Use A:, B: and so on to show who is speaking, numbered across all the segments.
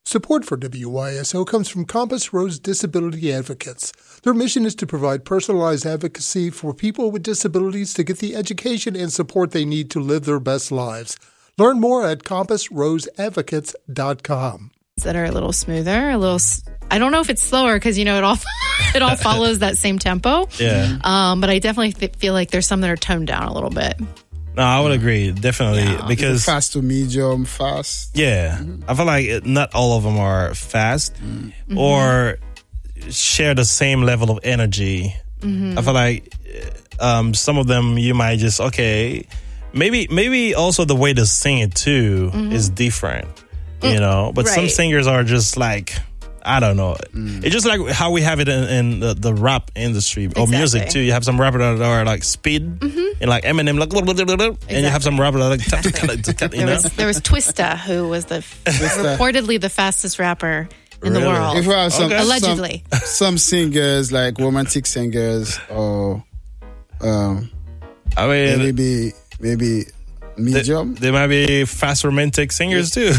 A: Support for WYSO comes from Compass Rose Disability Advocates. Their mission is to provide personalized advocacy for people with disabilities to get the education and support they need to live their best lives. Learn more at compassroseadvocates.com.
B: That are a little smoother, I don't know if it's slower because, it all follows that same tempo.
C: Yeah.
B: But I definitely feel like there's some that are toned down a little bit.
C: No, I would agree, definitely.
B: Yeah.
C: Because
D: fast to medium, fast.
C: Yeah. I feel like not all of them are fast or share the same level of energy. I feel like some of them you might just, maybe also the way to sing it too is different, but some singers are just like, I don't know. It's just like how we have it in the rap industry or music too. You have some rappers that are like speed and like Eminem, like, and you have some rappers that are like,
B: There was Twista, who was reportedly the fastest rapper in the world.
D: If we have
B: allegedly.
D: Some singers, like romantic singers, or maybe medium.
C: There might be fast romantic singers too.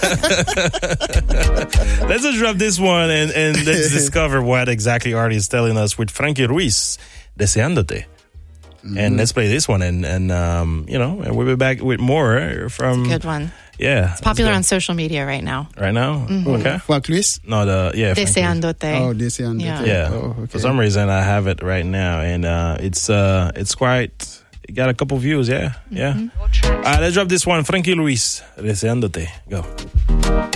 C: Let's just drop this one and let's discover what exactly Artie is telling us with Frankie Ruiz, Deseándote. And let's play this one and and we'll be back with more from...
B: It's a good one.
C: Yeah.
B: It's popular on social media right now.
C: Right now? Okay.
D: Frank Luis?
C: No,
B: Deseándote.
D: Oh, Deseándote.
C: Yeah.
D: Oh, okay.
C: For some reason I have it right now and it's quite... It got a couple views, yeah. Let's drop this one. Frankie Ruiz, Deseándote. Go.